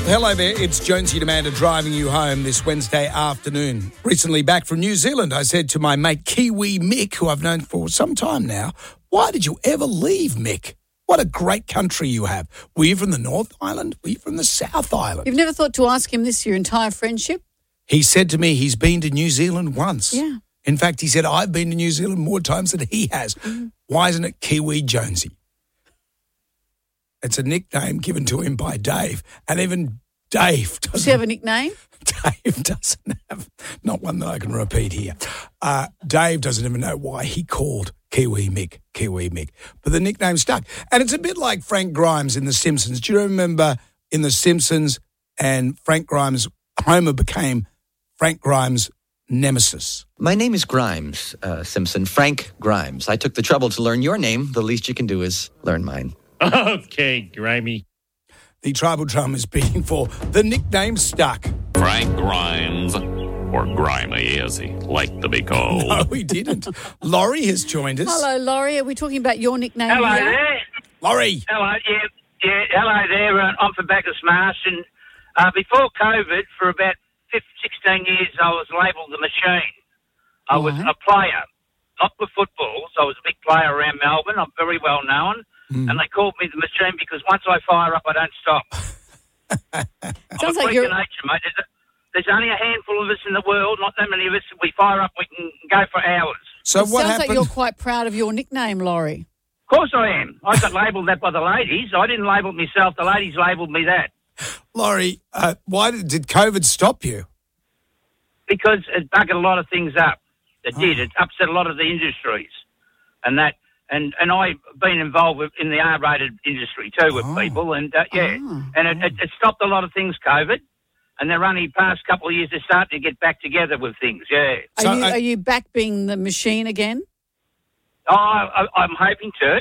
Hello there, it's Jonesy and Amanda driving you home this Wednesday afternoon. Recently back from New Zealand, I said to my mate Kiwi Mick, who I've known for some time now, why did you ever leave, Mick? What a great country you have. Were you from the North Island? Were you from the South Island? You've never thought to ask him this your entire friendship? He said to me he's been to New Zealand once. Yeah. In fact, he said, I've been to New Zealand more times than he has. Why isn't it Kiwi Jonesy? It's a nickname given to him by Dave. And even Dave doesn't... Does he have a nickname? Dave doesn't have... Not one that I can repeat here. Dave doesn't even know why he called Kiwi Mick. But the nickname stuck. And it's a bit like Frank Grimes in The Simpsons. Do you remember in The Simpsons and Frank Grimes, Homer became Frank Grimes' nemesis? My name is Grimes, Simpson. Frank Grimes. I took the trouble to learn your name. The least you can do is learn mine. Okay, Grimey. The Tribal Drum is beating for the nickname stuck. Frank Grimes, or Grimy as he liked to be called. No, he didn't. Laurie has joined us. Hello, Laurie. Are we talking about your nickname Hello here? there. Laurie. Hello, yeah. Hello there. I'm from Bacchus Marsh, and before COVID, for about 16 years, I was labelled the machine. I was a player, not with footballs. I was a big player around Melbourne. I'm very well known, and they called me the machine because once I fire up, I don't stop. Sounds I'm a like freak you're... of nature, mate. There's only a handful of us in the world, not that many of us. We fire up, we can go for hours. So It what sounds happened? like you're quite proud of your nickname, Laurie. Of course I am. I got labelled that by the ladies. I didn't label it myself. The ladies labelled me that. Laurie, why did COVID stop you? Because it buggered a lot of things up. It did. It upset a lot of the industries. And that, and I've been involved in the R-rated industry too with people. And, and it stopped a lot of things, COVID. And they're only past couple of years, they're starting to get back together with things, yeah. Are you back being the machine again? Oh, I'm hoping to.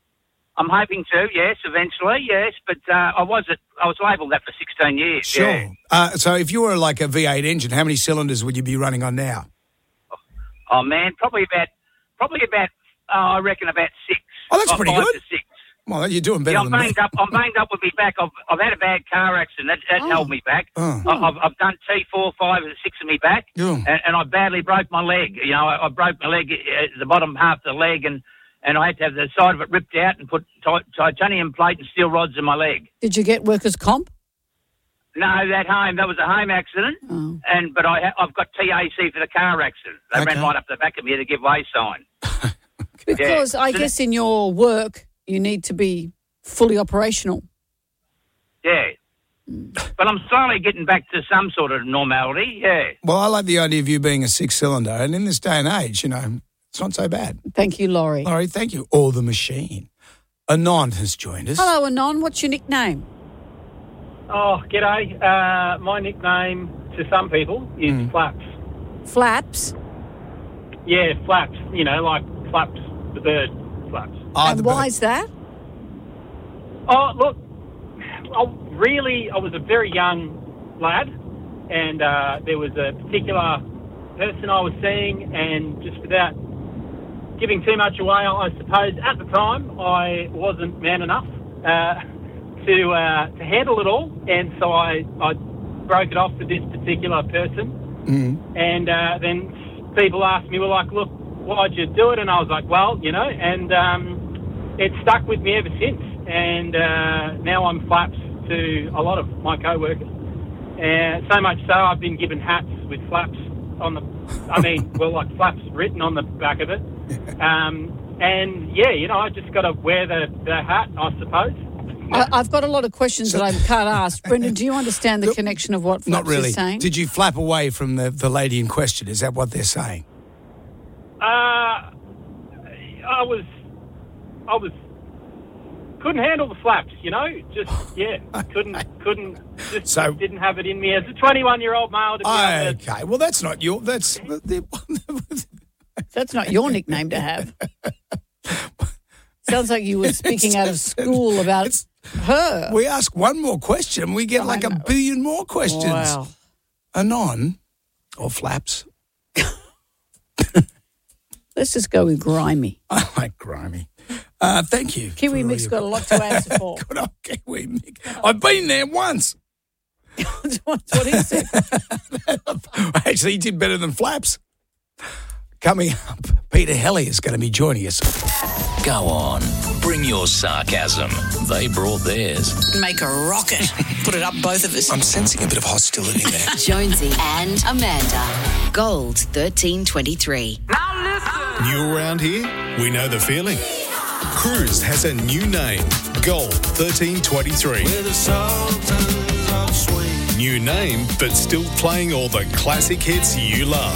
Yes, eventually, yes. But I was labelled that for 16 years, Sure. yeah. So if you were like a V8 engine, how many cylinders would you be running on now? Oh, man, probably about, I reckon about 6. Oh, that's pretty 5 good. to 6. Well, you're doing better Yeah, than I'm me. banged up with my back. I've had a bad car accident. That held me back. Oh. I've done T4, 5 and 6 of me back, Yeah. and I badly broke my leg. You know, I broke my leg, the bottom half of the leg, and I had to have the side of it ripped out and put titanium plate and steel rods in my leg. Did you get workers' comp? No, that was a home accident, but I've got TAC for the car accident. They ran right up the back of me to give way sign. Because I guess in your work you need to be fully operational. Yeah. But I'm slowly getting back to some sort of normality, yeah. Well, I like the idea of you being a 6-cylinder, and in this day and age, you know, it's not so bad. Thank you, Laurie. Laurie, thank you. Or the machine. Anon has joined us. Hello, Anon. What's your nickname? Oh, g'day. My nickname to some people is Flaps. Flaps? Yeah, Flaps. You know, like Flaps, the bird, Flaps. And why is that? Oh, look, I was a very young lad, and there was a particular person I was seeing, and just without giving too much away, I suppose at the time I wasn't man enough to handle it all, and so I broke it off with this particular person. And then people asked me, well, like, look, why'd you do it? And I was like, well, you know, and it stuck with me ever since. And now I'm Flaps to a lot of my co-workers. So much so I've been given hats with Flaps on the, like Flaps written on the back of it. And yeah, you know, I just got to wear the hat, I suppose. I've got a lot of questions that I can't ask. Brendan, do you understand the connection of what Flaps Not really. is saying? Did you flap away from the lady in question? Is that what they're saying? I was couldn't handle the flaps, you know. Just couldn't. Just didn't have it in me as a 21-year-old male to be able to... Okay, well that's not your. That's not your nickname to have. Sounds like you were speaking out of school about her. We ask one more question, we get like a billion more questions. Wow. Anon or Flaps? Let's just go with Grimy. I like Grimy. Thank you. Kiwi Mick's got a lot to answer for. Good old Kiwi Mick. I've been there once. That's what he said. Actually, he did better than Flaps. Coming up, Peter Helly is going to be joining us. Go on, bring your sarcasm. They brought theirs. Make a rocket. Put it up both of us. I'm sensing a bit of hostility there. Jonesy and Amanda. Gold 1323. New around here? We know the feeling. Cruise has a new name. Gold 1323. New name, but still playing all the classic hits you love.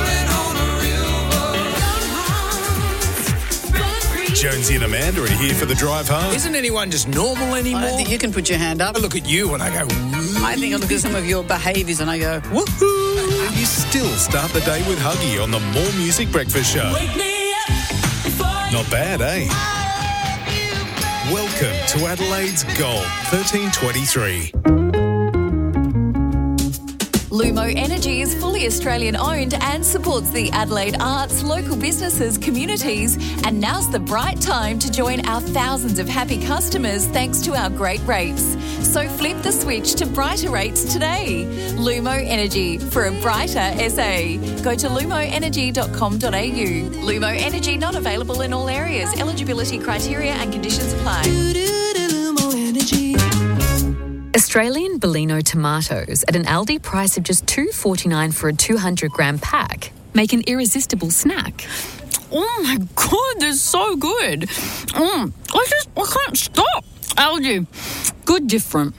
Jonesy and Amanda are here for the drive home. Isn't anyone just normal anymore? I don't think you can put your hand up. I look at you and I go, I think I look at some of your behaviours and I go, woohoo. You still start the day with Huggy on the More Music Breakfast Show. Not bad, eh? Welcome to Adelaide's Gold 1323. Lumo Energy is fully Australian owned and supports the Adelaide arts, local businesses, communities, and now's the bright time to join our thousands of happy customers thanks to our great rates. So flip the switch to brighter rates today. Lumo Energy for a brighter SA. Go to lumoenergy.com.au. Lumo Energy not available in all areas. Eligibility criteria and conditions apply. Australian Bellino tomatoes at an Aldi price of just $2.49 for a 200-gram pack make an irresistible snack. Oh my God, they're so good. I can't stop. Aldi, good different.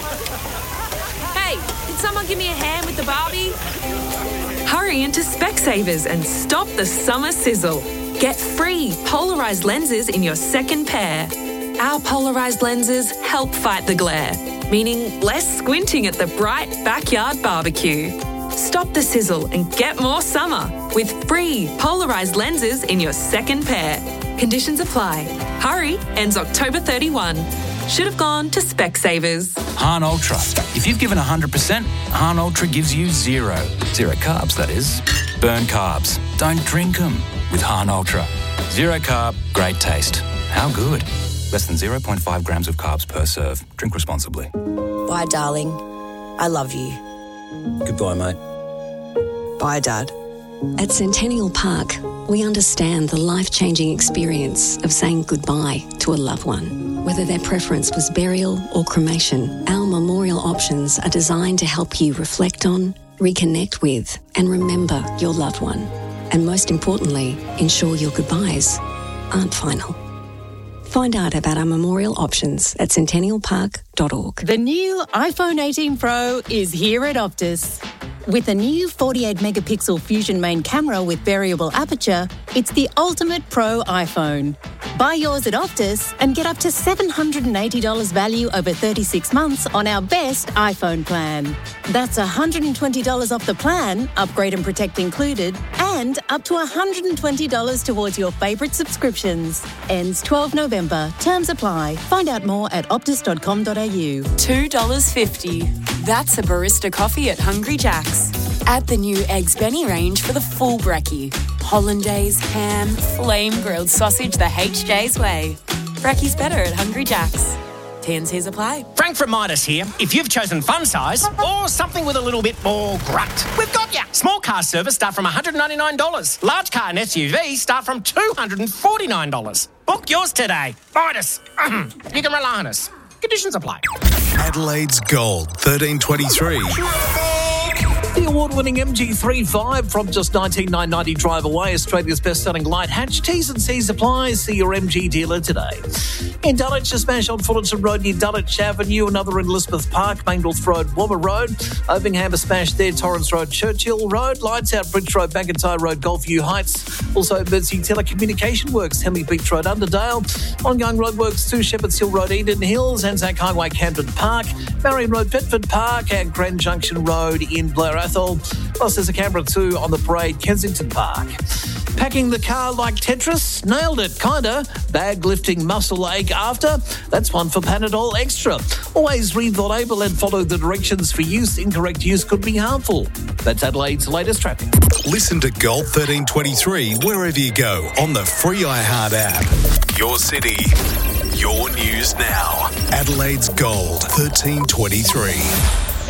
Hey, can someone give me a hand with the Barbie? Hurry into Specsavers and stop the summer sizzle. Get free polarised lenses in your second pair. Our polarised lenses help fight the glare, meaning less squinting at the bright backyard barbecue. Stop the sizzle and get more summer with free polarised lenses in your second pair. Conditions apply. Hurry ends October 31. Should have gone to Specsavers. Han Ultra. If you've given 100%, Han Ultra gives you zero. Zero carbs, that is. Burn carbs. Don't drink them with Han Ultra. Zero carb, great taste. How good? Less than 0.5 grams of carbs per serve. Drink responsibly. Bye, darling. I love you. Goodbye, mate. Bye, Dad. At Centennial Park, we understand the life-changing experience of saying goodbye to a loved one. Whether their preference was burial or cremation, our memorial options are designed to help you reflect on, reconnect with, and remember your loved one. And most importantly, ensure your goodbyes aren't final. Find out about our memorial options at centennialpark.org. The new iPhone 18 Pro is here at Optus. With a new 48-megapixel Fusion main camera with variable aperture, it's the ultimate pro iPhone. Buy yours at Optus and get up to $780 value over 36 months on our best iPhone plan. That's $120 off the plan, upgrade and protect included, and up to $120 towards your favourite subscriptions. Ends 12 November. Terms apply. Find out more at optus.com.au. $2.50. That's a barista coffee at Hungry Jack's. Add the new Eggs Benny range for the full brekkie. Hollandaise, ham, flame-grilled sausage the HJ's way. Brekkie's better at Hungry Jack's. T&Cs apply. Frank from Midas here. If you've chosen fun size or something with a little bit more grunt, we've got ya. Small car service start from $199. Large car and SUV start from $249. Book yours today. Midas. You can rely on us. Conditions apply. Adelaide's Gold 1323. The award-winning MG35 from just $19,990 drive away, Australia's best-selling light hatch. T's and C's apply. See your MG dealer today. In Dulwich, a smash on Fullerton Road near Dulwich Avenue, another in Elizabeth Park, Maindorf Road, Wobber Road, Ovingham, a smash there, Torrance Road, Churchill Road, Lights Out, Bridge Road, McIntyre Road, Golfview Heights. Also, Mersey Telecommunication Works, Henley Beach Road, Underdale. Ongoing roadworks to Shepherds Hill Road, Eden Hills, Anzac Highway, Camden Park, Marion Road, Bedford Park, and Grand Junction Road in Blair Athol. Plus, there's a Canberra 2 on the Parade, Kensington Park. Packing the car like Tetris? Nailed it, kinda. Bag lifting muscle ache after? That's one for Panadol Extra. Always read the label and follow the directions for use. Incorrect use could be harmful. That's Adelaide's latest traffic. Listen to Gold 1323 wherever you go on the free iHeart app. Your city, your news now. Adelaide's Gold 1323.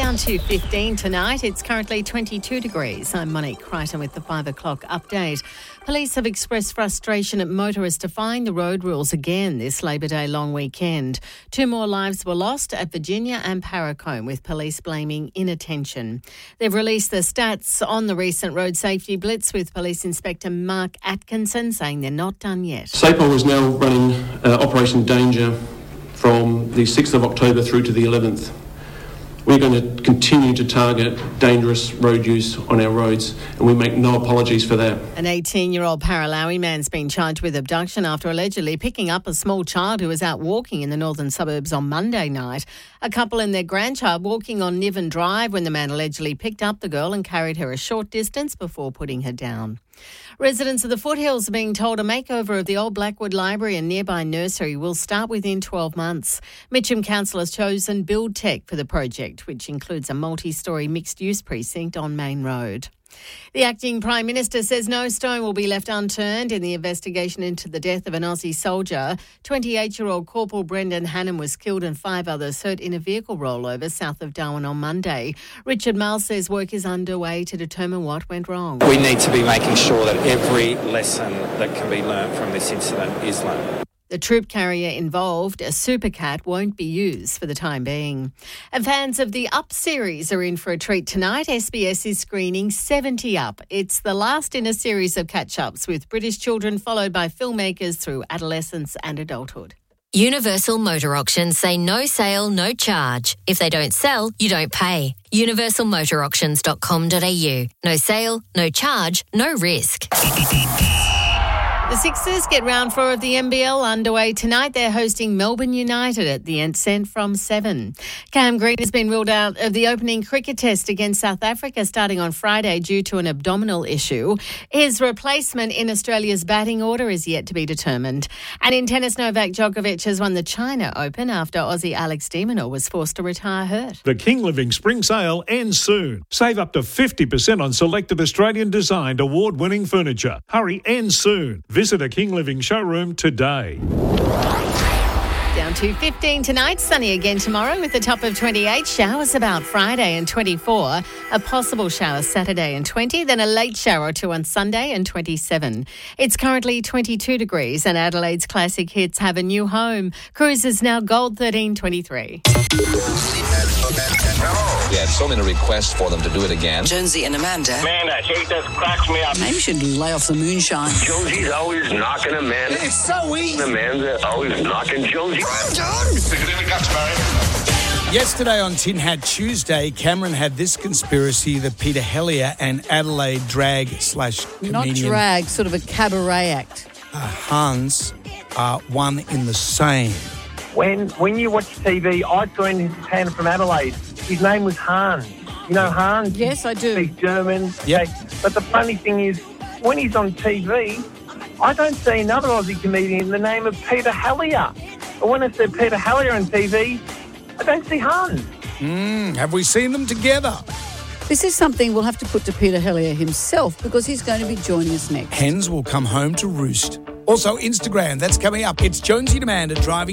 down to 15 tonight. It's currently 22 degrees. I'm Monique Crichton with the 5 o'clock update. Police have expressed frustration at motorists defying the road rules again this Labor Day long weekend. 2 more lives were lost at Virginia and Paracombe, with police blaming inattention. They've released the stats on the recent road safety blitz, with Police Inspector Mark Atkinson saying they're not done yet. SAPOL is now running Operation Danger from the 6th of October through to the 11th. We're going to continue to target dangerous road use on our roads, and we make no apologies for that. An 18-year-old Paralawi man's been charged with abduction after allegedly picking up a small child who was out walking in the northern suburbs on Monday night. A couple and their grandchild walking on Niven Drive when the man allegedly picked up the girl and carried her a short distance before putting her down. Residents of the Foothills are being told a makeover of the old Blackwood Library and nearby nursery will start within 12 months. Mitcham Council has chosen Build Tech for the project, which includes a multi-storey mixed-use precinct on Main Road. The acting Prime Minister says no stone will be left unturned in the investigation into the death of an Aussie soldier. 28-year-old Corporal Brendan Hannam was killed and 5 others hurt in a vehicle rollover south of Darwin on Monday. Richard Mull says work is underway to determine what went wrong. We need to be making sure that every lesson that can be learnt from this incident is learnt. The troop carrier involved, a Supercat, won't be used for the time being. And fans of the Up series are in for a treat tonight. SBS is screening 70 Up. It's the last in a series of catch-ups with British children, followed by filmmakers through adolescence and adulthood. Universal Motor Auctions say no sale, no charge. If they don't sell, you don't pay. universalmotorauctions.com.au. No sale, no charge, no risk. The Sixers get round 4 of the NBL underway tonight. They're hosting Melbourne United at the Ascent from 7. Cam Green has been ruled out of the opening cricket test against South Africa starting on Friday due to an abdominal issue. His replacement in Australia's batting order is yet to be determined. And in tennis, Novak Djokovic has won the China Open after Aussie Alex de Minaur was forced to retire hurt. The King Living Spring Sale ends soon. Save up to 50% on selected Australian-designed award-winning furniture. Hurry, ends soon. Visit a King Living showroom today. Down to 15 tonight, sunny again tomorrow with a top of 28. Showers about Friday and 24. A possible shower Saturday and 20. Then a late shower or 2 on Sunday and 27. It's currently 22 degrees and Adelaide's classic hits have a new home. Cruise is now Gold 1323. We had so many requests for them to do it again. Jonesy and Amanda. Amanda, she just cracks me up. Maybe you should lay off the moonshine. Jonesy's always knocking Amanda. It's so easy. Amanda always knocking Jonesy. I'm done. Stick it in the guts, Barry. Yesterday on Tin Hat Tuesday, Cameron had this conspiracy that Peter Hellier and Adelaide drag/comedian... Not drag, sort of a cabaret act. Hans are one in the same. When you watch TV, I saw in his hand from Adelaide. His name was Hans. You know Hans? Yes, I do. He's German. Yep. But the funny thing is, when he's on TV, I don't see another Aussie comedian in the name of Peter Hellier. But when I see Peter Hellier on TV, I don't see Hans. Have we seen them together? This is something we'll have to put to Peter Hellier himself because he's going to be joining us next. Hens will come home to roost. Also, Instagram, that's coming up. It's Jonesy and Amanda driving